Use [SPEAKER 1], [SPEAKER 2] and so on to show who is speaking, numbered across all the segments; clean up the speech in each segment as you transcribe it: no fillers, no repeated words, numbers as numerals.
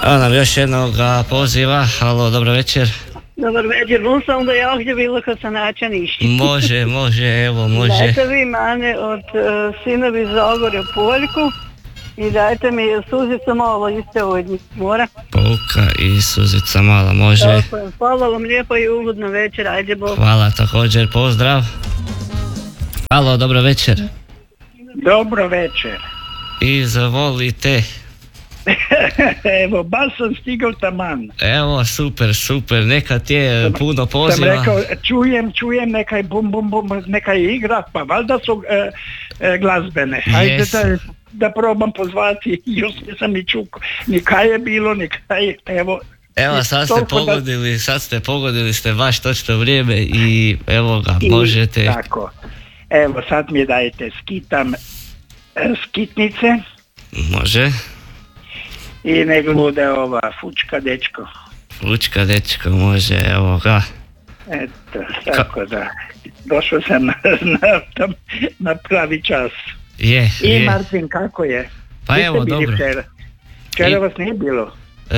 [SPEAKER 1] Evo nam još jednog poziva. Halo, dobro večer.
[SPEAKER 2] Dobar večer, bom sam da ja ovdje bilo kad sam naća ništa.
[SPEAKER 1] Može, evo može.
[SPEAKER 2] Dajte vi mane od sinovi Zagorja Poljku i dajte mi suzica malo iste od njih mora.
[SPEAKER 1] Polka i suzica mala, može.
[SPEAKER 2] Hvala vam lijepo i ugodno večer, ajde Bog.
[SPEAKER 1] Hvala također, pozdrav. Halo, dobro večer.
[SPEAKER 3] Dobro večer.
[SPEAKER 1] Izvolite.
[SPEAKER 3] Evo, baš sam stigao taman.
[SPEAKER 1] Evo, super, neka ti je puno poziva.
[SPEAKER 3] Sam rekao, čujem nekaj bum, nekaj igra, pa valjda su glazbene. Hajde da probam pozvati, još nisam ni čuko. Ni kaj je bilo, ni kaj je, evo.
[SPEAKER 1] Evo, sad ste pogodili ste baš točno vrijeme i evo ga, možete.
[SPEAKER 3] Tako, evo sad mi dajte, skitam skitnice.
[SPEAKER 1] Može.
[SPEAKER 3] I nek bude ova Fučka dečko.
[SPEAKER 1] Fučka dečko, može, evo ga.
[SPEAKER 3] Eto, tako da, došao sam na pravi čas. I Martin, kako je?
[SPEAKER 1] Pa evo, dobro.
[SPEAKER 3] Včera vas nije bilo?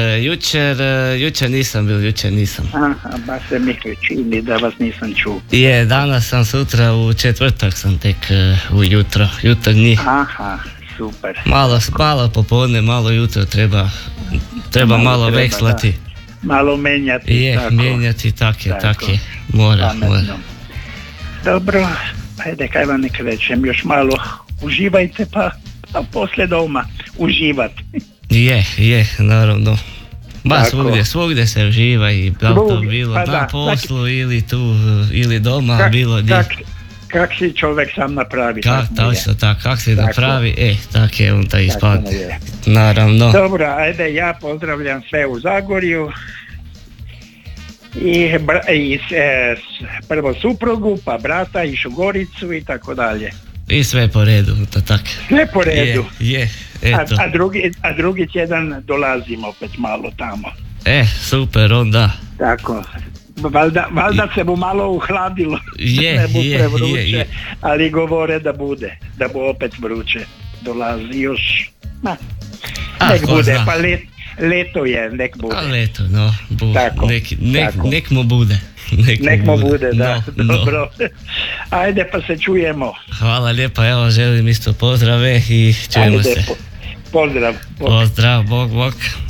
[SPEAKER 1] Jučer nisam bio.
[SPEAKER 3] Aha, baš se mi čini da vas nisam čuo.
[SPEAKER 1] Danas sam, sutra u četvrtak sam tek ujutro, jutarnji.
[SPEAKER 3] Aha, super.
[SPEAKER 1] Malo spala popodne, malo jutro treba malo vekslati.
[SPEAKER 3] Malo menjati.
[SPEAKER 1] Mijenjati, tak je. Mora.
[SPEAKER 3] Dobro, ajde kaj vam nek rečem, još malo uživajte pa poslije doma uživati.
[SPEAKER 1] Je, naravno. Svugdje se uživa i da to bilo na poslu ili tu, ili doma, bilo gdje.
[SPEAKER 3] Kak si čovjek sam napravi.
[SPEAKER 1] Kak si napravi, tak je on taj ispadne. Naravno.
[SPEAKER 3] Dobro, ajde, ja pozdravljam sve u Zagorju. I prvo suprugu, pa brata i šugoricu i tako dalje.
[SPEAKER 1] I sve po redu, to tak.
[SPEAKER 3] Sve po redu.
[SPEAKER 1] Je, eto.
[SPEAKER 3] A drugi tjedan dolazimo opet malo tamo.
[SPEAKER 1] Super, onda.
[SPEAKER 3] Tako. Valjda se mu malo uhladilo.
[SPEAKER 1] Je.
[SPEAKER 3] Ali govore da bu opet vruće. Dolazi još. Nek bude, pa leto je, nek bude.
[SPEAKER 1] A leto, no, nek mu bude.
[SPEAKER 3] Nek mu bude, da, dobro. Ajde pa se čujemo.
[SPEAKER 1] Hvala lijepa, evo želim isto pozdrave i čujemo se.
[SPEAKER 3] Pozdrav.
[SPEAKER 1] Pozdrav, bog.